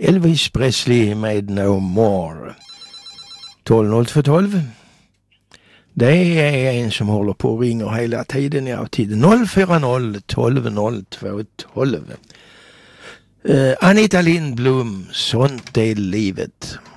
Elvis Presley med No More. 12 Det är en som håller på och ringer hela tiden. Jag har tid 040 12 02 12. Anita Lindblom, sånt är livet.